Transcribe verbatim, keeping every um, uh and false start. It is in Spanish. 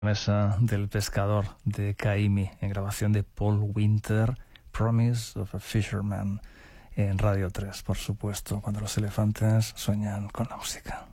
Mesa del pescador de Caimi, en grabación de Paul Winter, Promise of a Fisherman, en Radio tres, por supuesto, cuando los elefantes sueñan con la música.